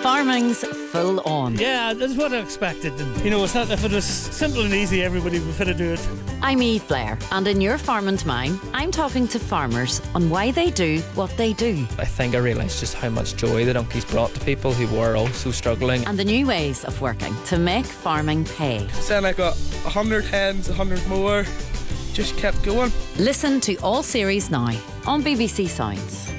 Farming's full on. Yeah, that's what I expected. And, it's not, if it was simple and easy, everybody would fit to do it. I'm Eve Blair, and in Your Farm and Mine, I'm talking to farmers on why they do what they do. I think I realised just how much joy the donkeys brought to people who were also struggling. And the new ways of working to make farming pay. Then I got 100 hens, 100 more. Just kept going. Listen to all series now on BBC Sounds.